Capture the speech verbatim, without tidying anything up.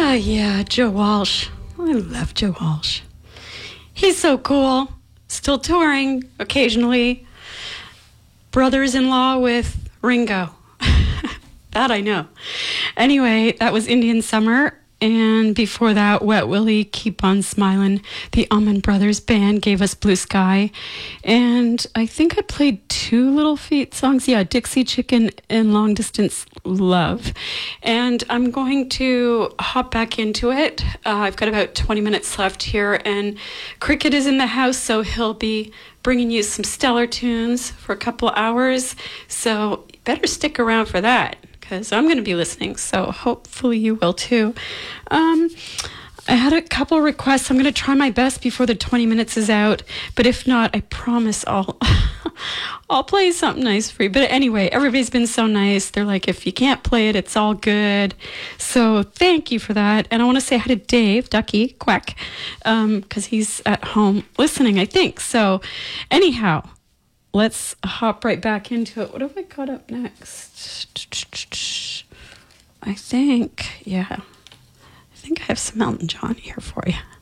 Ah, yeah, Joe Walsh. I love Joe Walsh. He's so cool. Still touring occasionally. Brothers-in-law with Ringo. That I know. Anyway, that was Indian Summer. And before that, Wet Willie, Keep on Smiling. The Allman Brothers Band gave us Blue Sky. And I think I played two Little Feat songs. Yeah, Dixie Chicken and Long Distance Love. And I'm going to hop back into it. Uh, I've got about twenty minutes left here. And Cricket is in the house, so he'll be bringing you some stellar tunes for a couple hours. So better stick around for that, because I'm going to be listening, so hopefully you will too. Um, I had a couple requests. I'm going to try my best before the twenty minutes is out, but if not, I promise I'll I'll play something nice for you. But anyway, everybody's been so nice. They're like, if you can't play it, it's all good. So thank you for that. And I want to say hi to Dave, Ducky, Quack, um, because he's at home listening, I think. So anyhow, let's hop right back into it. What have I got up next? I think, yeah, I think I have some Elton John here for you.